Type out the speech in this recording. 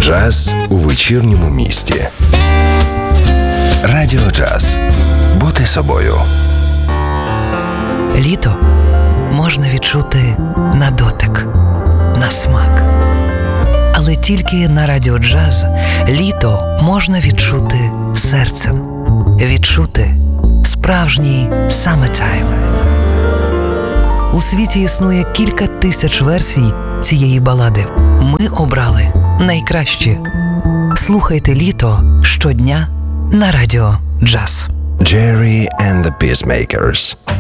Джаз у вечірньому місті. Радіо Джаз. Бути собою. Літо можна відчути на дотик, на смак. Але тільки на Радіо Джаз літо можна відчути серцем. Відчути справжній summertime. У світі існує кілька тисяч версій цієї балади. Ми обрали найкращі. Слухайте літо щодня на Радіо Джаз. Jerry and the Peacemakers.